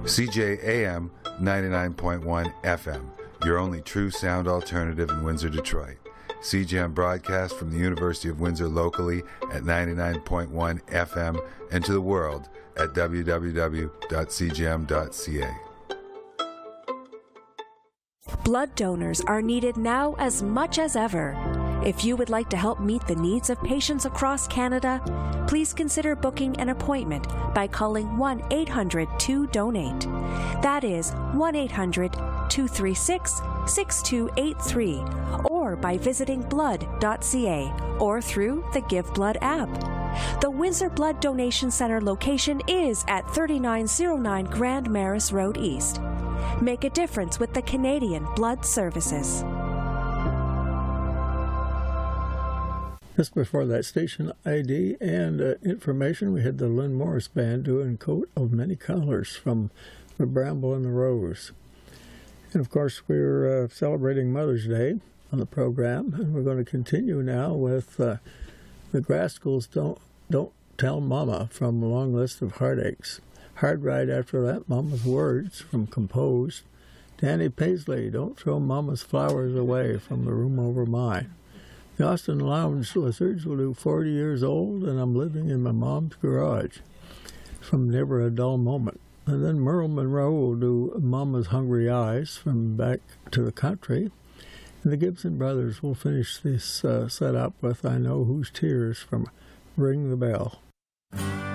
CJAM 99.1 FM, your only true sound alternative in Windsor, Detroit. CJAM broadcasts from the University of Windsor locally at 99.1 FM and to the world at www.cjam.ca. Blood donors are needed now as much as ever. If you would like to help meet the needs of patients across Canada, please consider booking an appointment by calling 1-800-2-DONATE. That is 1-800-236-6283, or by visiting blood.ca or through the Give Blood app. The Windsor Blood Donation Center location is at 3909 Grand Maris Road East. Make a difference with the Canadian Blood Services. Just before that, station ID and information, we had the Lynn Morris Band doing Coat of Many Colors from The Bramble and the Rose. And of course, we're celebrating Mother's Day on the program, and we're going to continue now with the Graskels Don't Tell Mama from a long list of heartaches. Hard Ride after that, Mama's Words from Composed. Danny Paisley, Don't Throw Mama's Flowers Away from The Room Over Mine. The Austin Lounge Lizards will do 40 years old, and I'm living in my mom's garage from Never a Dull Moment. And then Merle Monroe will do Mama's Hungry Eyes from Back to the Country. And the Gibson Brothers will finish this set up with I Know Whose Tears from Ring the Bell.